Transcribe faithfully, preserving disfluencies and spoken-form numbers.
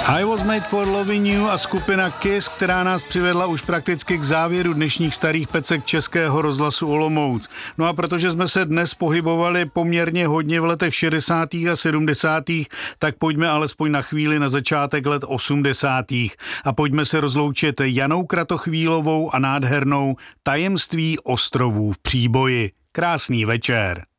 I Was Made for Loving You a skupina Kiss, která nás přivedla už prakticky k závěru dnešních starých pecek Českého rozhlasu Olomouc. No a protože jsme se dnes pohybovali poměrně hodně v letech šedesátých a sedmdesátých, tak pojďme alespoň na chvíli na začátek let osmdesátých a pojďme se rozloučit Janou Kratochvílovou a nádhernou Tajemství ostrovů v příboji. Krásný večer.